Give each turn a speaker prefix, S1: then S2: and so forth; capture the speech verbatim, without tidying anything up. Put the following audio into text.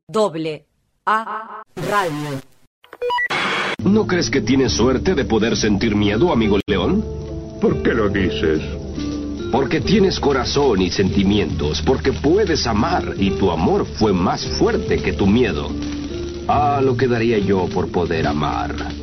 S1: Doble A Radio.
S2: ¿No crees que tienes suerte de poder sentir miedo, amigo León?
S3: ¿Por qué lo dices?
S2: Porque tienes corazón y sentimientos, porque puedes amar y tu amor fue más fuerte que tu miedo. Ah, lo que daría yo por poder amar.